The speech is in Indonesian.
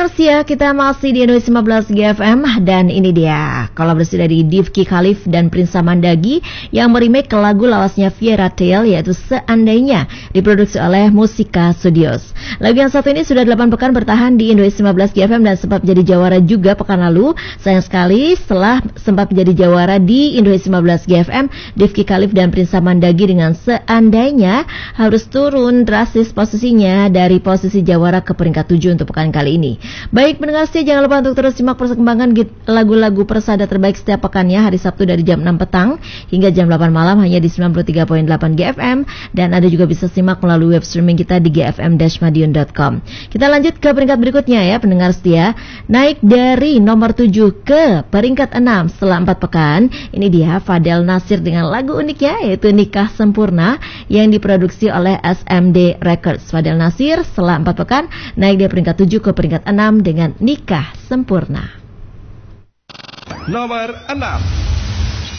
Pendengar setia, kita masih di Indonesia 15 GFM dan ini dia kolaborasi dari Difki Khalif dan Prinsa Mandagi yang meremake lagu lawasnya Fairy Tail yaitu Seandainya, diproduksi oleh Musika Studios. Lagu yang satu ini sudah 8 pekan bertahan di Indonesia 15 GFM dan sempat menjadi jawara juga pekan lalu. Sayang sekali setelah sempat menjadi jawara di Indonesia 15 GFM, Difki Khalif dan Prinsa Mandagi dengan Seandainya harus turun drastis posisinya dari posisi jawara ke peringkat 7 untuk pekan kali ini. Baik pendengar setia, jangan lupa untuk terus simak perkembangan lagu-lagu persada terbaik setiap pekannya hari Sabtu dari jam 6 petang hingga jam 8 malam hanya di 93.8 GFM, dan Anda juga bisa simak melalui web streaming kita di gfm-madiun.com. Kita lanjut ke peringkat berikutnya ya pendengar setia. Naik dari nomor 7 ke peringkat 6 setelah 4 pekan. Ini dia Fadel Nasir dengan lagu uniknya yaitu Nikah Sempurna yang diproduksi oleh SMD Records. Fadel Nasir setelah 4 pekan naik dari peringkat 7 ke peringkat 6 dengan Nikah Sempurna. Nomor 6.